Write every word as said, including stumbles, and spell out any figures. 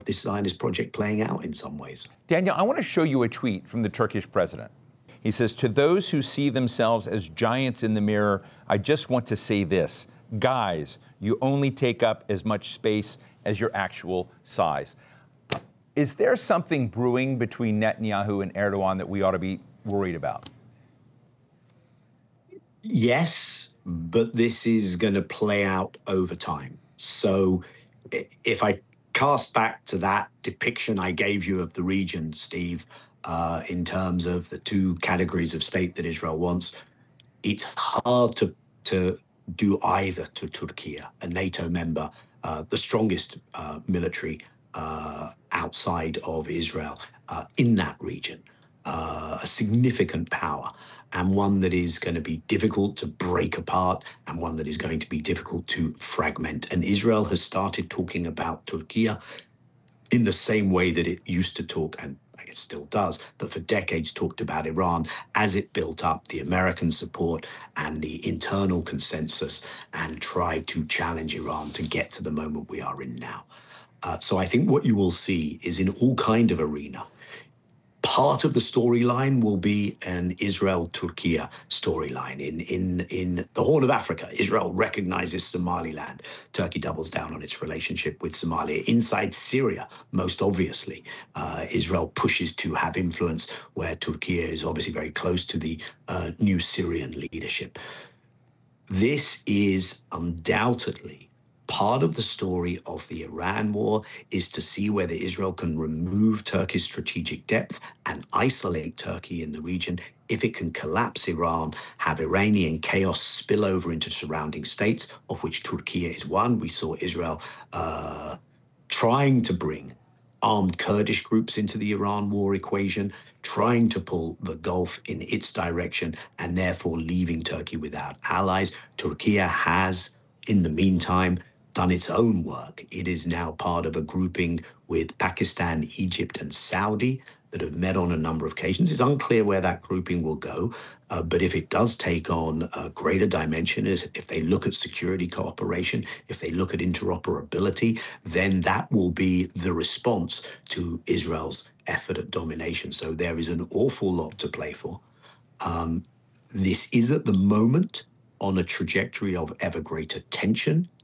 this Zionist project playing out in some ways. Daniel, I want to show you a tweet from the Turkish president. He says, "To those who see themselves as giants in the mirror, I just want to say this. Guys, you only take up as much space as your actual size." Is there something brewing between Netanyahu and Erdogan that we ought to be worried about? Yes, but this is going to play out over time. So if I cast back to that depiction I gave you of the region, Steve, uh, in terms of the two categories of state that Israel wants, it's hard to, to do either to Turkey, a NATO member, uh, the strongest uh, military uh, outside of Israel uh, in that region, uh, a significant power, and one that is going to be difficult to break apart and one that is going to be difficult to fragment. And Israel has started talking about Turkey in the same way that it used to talk, and it still does, but for decades talked about Iran as it built up the American support and the internal consensus and tried to challenge Iran to get to the moment we are in now. Uh, so I think what you will see is in all kind of arena, part of the storyline will be an Israel-Turkey storyline. In, in, in the Horn of Africa, Israel recognizes Somaliland. Turkey doubles down on its relationship with Somalia. Inside Syria, most obviously, uh, Israel pushes to have influence where Turkey is obviously very close to the uh, new Syrian leadership. This is undoubtedly part of the story of the Iran war, is to see whether Israel can remove Turkey's strategic depth and isolate Turkey in the region. If it can collapse Iran, have Iranian chaos spill over into surrounding states, of which Turkey is one. We saw Israel uh, trying to bring armed Kurdish groups into the Iran war equation, trying to pull the Gulf in its direction, and therefore leaving Turkey without allies. Turkey has, in the meantime, done its own work. It is now part of a grouping with Pakistan, Egypt, and Saudi that have met on a number of occasions. It's unclear where that grouping will go, uh, but if it does take on a greater dimension, if they look at security cooperation, if they look at interoperability, then that will be the response to Israel's effort at domination. So there is an awful lot to play for. Um, this is at the moment on a trajectory of ever greater tension